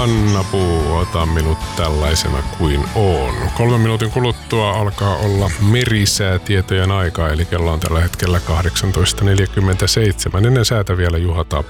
Hanna Puu, ota minut tällaisena kuin oon. 3 minuutin kuluttua alkaa olla merisäätietojen aikaa, eli kello on tällä hetkellä 18.47. Ennen säätä vielä Juha Tapp